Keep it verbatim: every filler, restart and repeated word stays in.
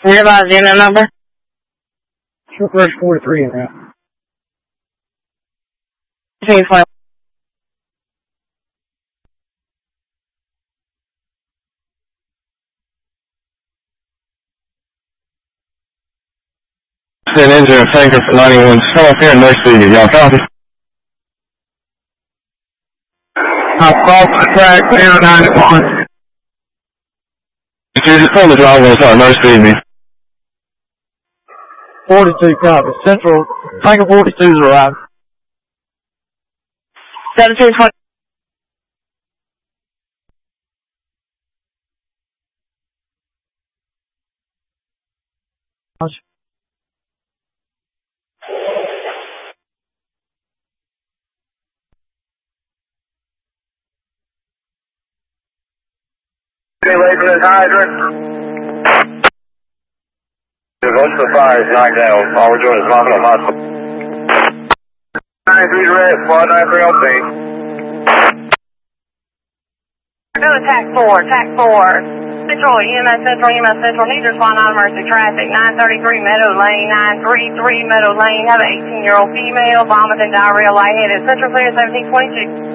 Realize the unit number? Short Rush forty-three in route. Continue flight. Send engine and tanker for ninety-one. Come up here and next to you. Y'all copy? I'll cross the track down ninety-one. You just pull the driver and start nurse feed me. forty-two copy. Central, Tanker forty-two's arrived. seventeen twenty. Any late for this hydrant? Most of the fire is knocked down. All we're doing is mopping up hospital. ninety-three red, squad ninety-three on scene. Go attack four, attack four. Central, E M S Central, E M S Central. Need to respond on emergency traffic. nine thirty-three Meadow Lane, nine thirty-three Meadow Lane. Have an eighteen-year-old female vomiting, diarrhea, lightheaded. Central clear seventeen twenty-two.